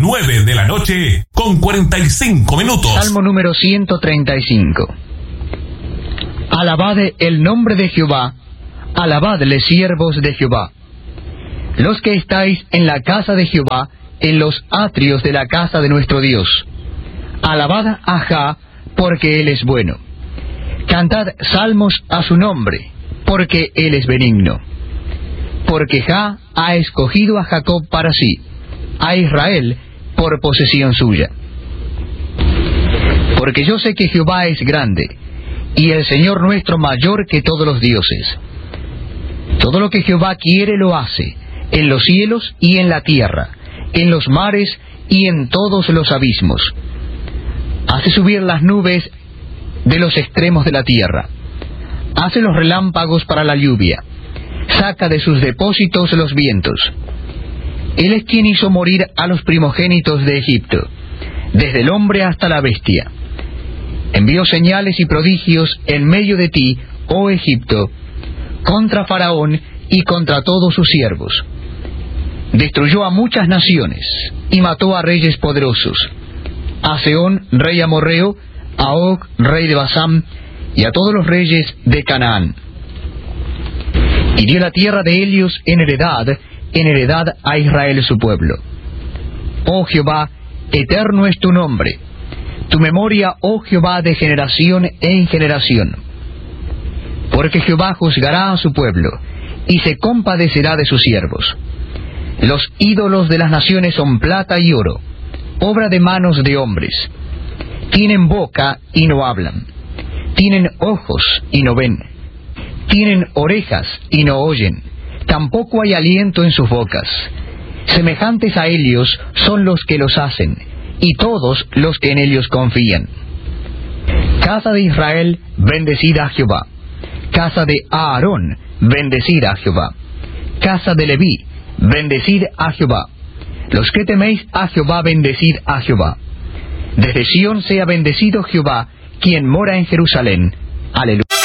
9:45. Salmo número 135. Alabad el nombre de Jehová, alabadle siervos de Jehová. Los que estáis en la casa de Jehová, en los atrios de la casa de nuestro Dios. Alabad a Jah, porque Él es bueno. Cantad salmos a su nombre, porque Él es benigno. Porque Jah ha escogido a Jacob para sí, a Israel por posesión suya. Porque yo sé que Jehová es grande, y el Señor nuestro mayor que todos los dioses. Todo lo que Jehová quiere lo hace, en los cielos y en la tierra, en los mares y en todos los abismos. Hace subir las nubes de los extremos de la tierra. Hace los relámpagos para la lluvia. Saca de sus depósitos los vientos. Él es quien hizo morir a los primogénitos de Egipto, desde el hombre hasta la bestia. Envió señales y prodigios en medio de ti, oh Egipto, contra Faraón y contra todos sus siervos. Destruyó a muchas naciones y mató a reyes poderosos, a Sehón, rey amorreo, a Og, rey de Basán, y a todos los reyes de Canaán. Y dio la tierra de ellos en heredad a Israel su pueblo. Oh Jehová, eterno es tu nombre, tu memoria, oh Jehová, de generación en generación. Porque Jehová juzgará a su pueblo, y se compadecerá de sus siervos. Los ídolos de las naciones son plata y oro, obra de manos de hombres. Tienen boca y no hablan. Tienen ojos y no ven. Tienen orejas y no oyen. Tampoco hay aliento en sus bocas. Semejantes a ellos son los que los hacen, y todos los que en ellos confían. Casa de Israel, bendecida a Jehová. Casa de Aarón, bendecida a Jehová. Casa de Leví, bendecid a Jehová. Los que teméis a Jehová, bendecid a Jehová. Desde Sión sea bendecido Jehová, quien mora en Jerusalén. Aleluya.